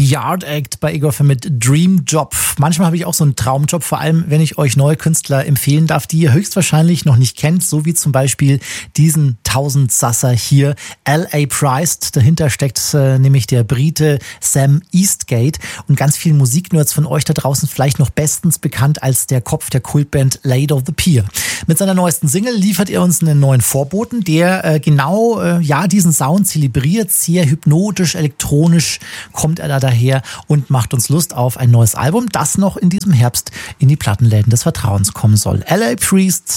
Yard Act bei Ego FM mit Dream Job. Manchmal habe ich auch so einen Traumjob, vor allem wenn ich euch neue Künstler empfehlen darf, die ihr höchstwahrscheinlich noch nicht kennt, so wie zum Beispiel diesen Tausendsasser hier, L.A. Price. Dahinter steckt nämlich der Brite Sam Eastgate und ganz viele Musiknerds von euch da draußen vielleicht noch bestens bekannt als der Kopf der Kultband Lady of the Pier. Mit seiner neuesten Single liefert er uns einen neuen Vorboten, der diesen Sound zelebriert, sehr hypnotisch, elektronisch kommt er da daher und macht uns Lust auf ein neues Album, das noch in diesem Herbst in die Plattenläden des Vertrauens kommen soll. L.A. Priest